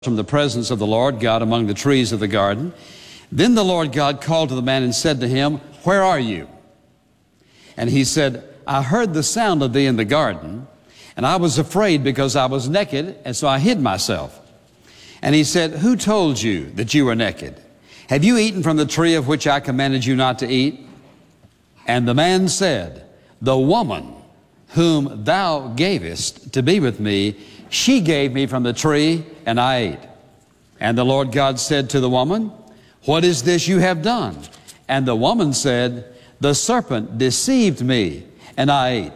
from the presence of the Lord God among the trees of the garden. Then the Lord God called to the man and said to him, "Where are you?" And he said, "I heard the sound of thee in the garden, and I was afraid because I was naked, and so I hid myself." And he said, "Who told you that you were naked? Have you eaten from the tree of which I commanded you not to eat?" And the man said, "The woman whom thou gavest to be with me, she gave me from the tree, and I ate." And the Lord God said to the woman, "What is this you have done?" And the woman said, "The serpent deceived me, and I ate."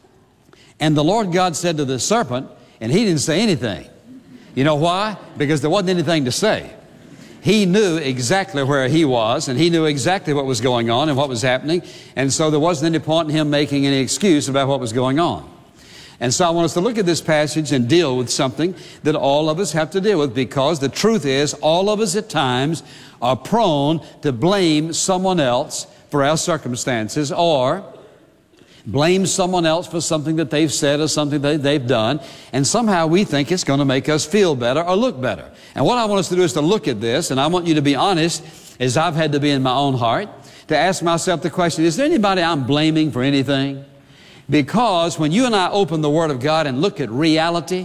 And the Lord God said to the serpent, and he didn't say anything. You know why? Because there wasn't anything to say. He knew exactly where he was, and he knew exactly what was going on and what was happening, and so there wasn't any point in him making any excuse about what was going on. And so I want us to look at this passage and deal with something that all of us have to deal with, because the truth is all of us at times are prone to blame someone else for our circumstances, or blame someone else for something that they've said or something that they've done, and somehow we think it's going to make us feel better or look better. And what I want us to do is to look at this, and I want you to be honest, as I've had to be in my own heart, to ask myself the question, is there anybody I'm blaming for anything? Because when you and I open the Word of God and look at reality,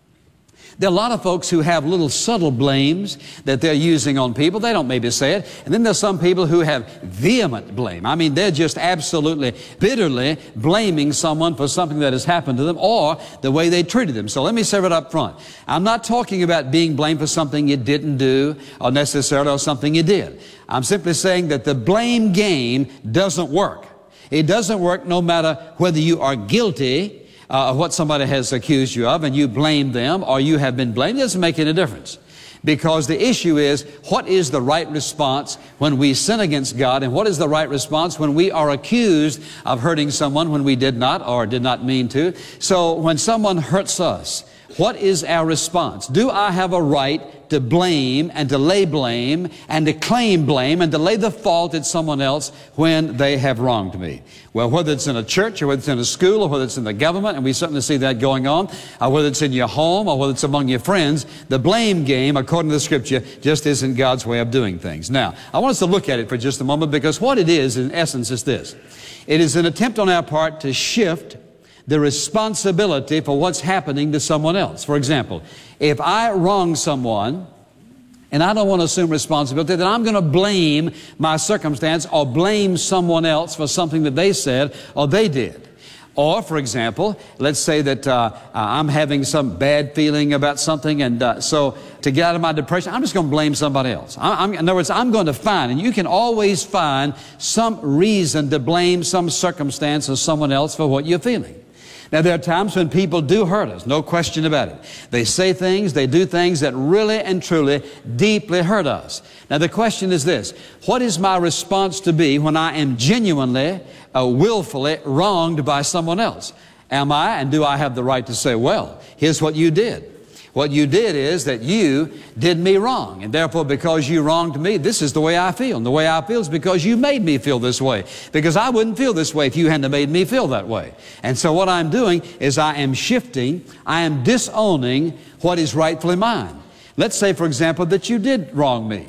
there are a lot of folks who have little subtle blames that they're using on people. They don't maybe say it. And then there's some people who have vehement blame. I mean, they're just absolutely, bitterly blaming someone for something that has happened to them or the way they treated them. So let me say it up front. I'm not talking about being blamed for something you didn't do or necessarily or something you did. I'm simply saying that the blame game doesn't work. It doesn't work no matter whether you are guilty of what somebody has accused you of and you blame them or you have been blamed. It doesn't make any difference. Because the issue is, what is the right response when we sin against God, and what is the right response when we are accused of hurting someone when we did not or did not mean to? So when someone hurts us, what is our response? Do I have a right to blame and to lay blame and to claim blame and to lay the fault at someone else when they have wronged me? Well, whether it's in a church or whether it's in a school or whether it's in the government, and we certainly see that going on, or whether it's in your home or whether it's among your friends, the blame game, according to the Scripture, just isn't God's way of doing things. Now, I want us to look at it for just a moment, because what it is, in essence, is this. It is an attempt on our part to shift the responsibility for what's happening to someone else. For example, if I wrong someone and I don't want to assume responsibility, then I'm going to blame my circumstance or blame someone else for something that they said or they did. Or, for example, let's say that I'm having some bad feeling about something, and so to get out of my depression, I'm just going to blame somebody else. In other words, I'm going to find, and you can always find some reason to blame some circumstance or someone else for what you're feeling. Now, there are times when people do hurt us, no question about it. They say things, they do things that really and truly deeply hurt us. Now, the question is this: what is my response to be when I am genuinely, willfully wronged by someone else? Am I, and do I have the right to say, well, here's what you did. What you did is that you did me wrong, and therefore because you wronged me, this is the way I feel. And the way I feel is because you made me feel this way, because I wouldn't feel this way if you hadn't made me feel that way. And so what I'm doing is I am shifting, I am disowning what is rightfully mine. Let's say, for example, that you did wrong me.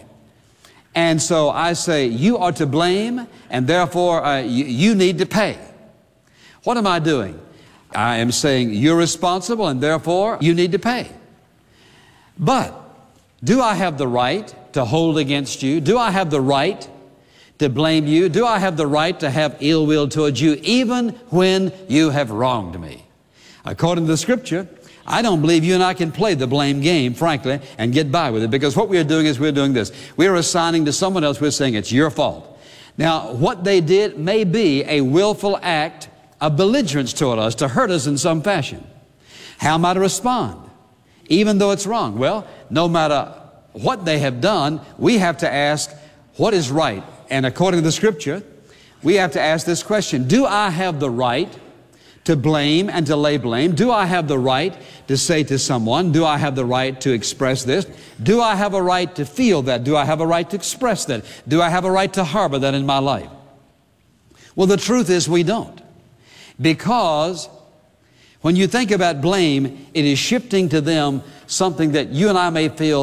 And so I say, you are to blame, and therefore you need to pay. What am I doing? I am saying you're responsible, and therefore you need to pay. But do I have the right to hold against you? Do I have the right to blame you? Do I have the right to have ill will towards you even when you have wronged me? According to the Scripture, I don't believe you and I can play the blame game, frankly, and get by with it, because what we're doing is we're doing this. We're assigning to someone else, we're saying it's your fault. Now, what they did may be a willful act of belligerence toward us, to hurt us in some fashion. How am I to respond, even though it's wrong? Well, no matter what they have done, we have to ask what is right. And according to the Scripture, we have to ask this question: do I have the right to blame and to lay blame? Do I have the right to say to someone, do I have the right to express this? Do I have a right to feel that? Do I have a right to express that? Do I have a right to harbor that in my life? Well, the truth is we don't. Because When you think about blame, it is shifting to them something that you and I may feel